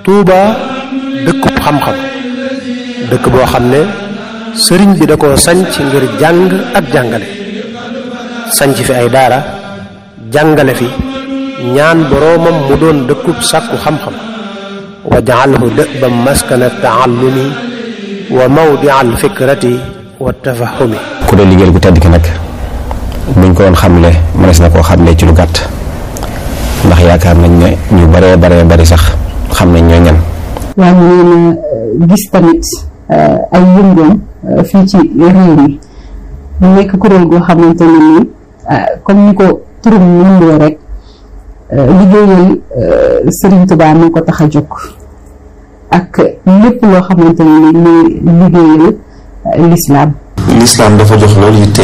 Touba dëkkub xam-xam dëkk boo xam ne sëriñ bi da koo sanc ngir jàng ak jàngale sanc fi ay daara jàngale fi ñaan boroomam mu doon dëkkub sàkku xam-xam wa ja'alhu dëbam maskana taallumi wa mawdia al fikrati wa tafahumi. ku dee liggéeyal bu tedd ki nag buñ ko doon xamle mënees na koo xamle ci lu gàtt ndax yaakaar nañ ne ñu baree bari sax xam nañ ñoo ñan. waaye ñu leen gis tamit ay yëngoom fii ci réew mi mu nekk kuréel goo xamante ne nii comme ni ko turum mëndoo rek liggéeyal Serigne Touba moo ko tax a jóg ak lépp loo xamante ne nii muy liggéeyal l'islam. l'islam dafa jox loolu yitte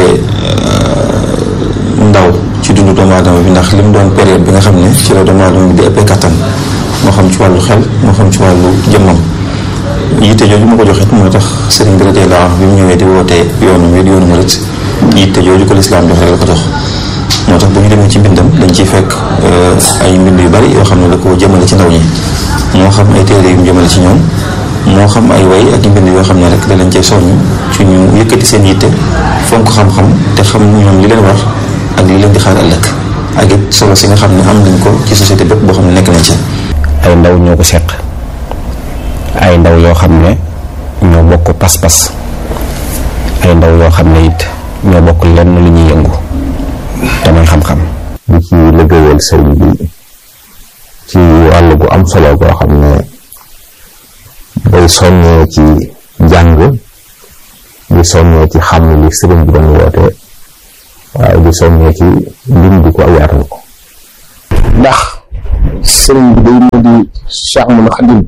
ndaw ci dundu doomu aadama bi ndax li mu doon période bi nga xam ne ci la doomu aadama bi di ëppee kattan moo xam ci wàllu xel moo xam ci wàllu jëmmam yitte jooju ma ko joxit moo tax sëriñ bi radiyallahu anhu bi mu ñëwee di wootee yoonu wi di yoonu murit yitte jooju ko lislaam jox rek la ko jox moo tax bu ñu demee ci mbindam dañ ciy fekk ay mbind yu bari yoo xam ne da ko jëmale ci ndaw ñi moo xam ay téere yu mu jëmale ci ñoom moo xam ay way ak mbind yoo xam ne rek da leen cee soññ ci ñu yëkkati seen yitte fonk xam-xam te xam ñoom li leen war ak li leen di xaar ëllëg ak it solo si nga xam ne am nañ ko ci société bépp boo xam ne nekk nañ ci. ay ndaw ñoo ko seq ay ndaw yoo xam ne ñoo bokk pas-pas ay ndaw yoo xam ne it ñoo bokk lenn lu ñuy yëngu te mooy xam-xam. di ci liggéeyal sëriñ bi ci wàll gu am solo goo xam ne day soññee ci jàng di soññee ci xam li sëriñ bi doon woote waaye di soññee ci lim ko ak yaatal ko. ndax sëriñ bi day mu di Cheikh Ahmadou Khadim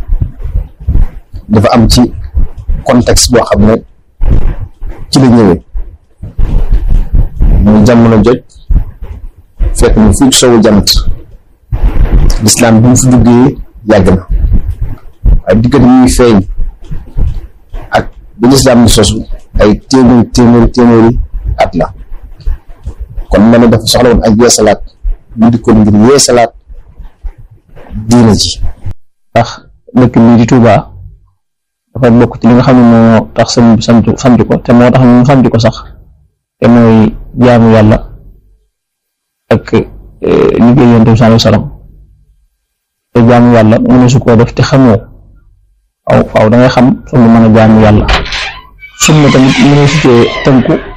dafa am ci contexte boo xam ne ci la ñëwee muy jamono joj fekk mu fi sowu jant lislaam bi mu fi duggee yàgg na waaye diggante muy feeñ ak bi lislaam ni sosu ay téeméeri at la kon ma ne dafa soxla woon ay yeesalaat mu di ko ngir yeesalaat diina ji ndax dëkk bii di Touba dafa bokk ci li nga xam ne moo tax sëñ bi sant ko te moo tax ñu sant ko sax te mooy jaamu yàlla ak liggéey Yonent bi sallallahu alayhi wasallam te jaamu yàlla mu ne su koo def te xamoo waaw da ngay xam fu mu mën a jaamu yàlla sunna tamit mu ne su cee tënku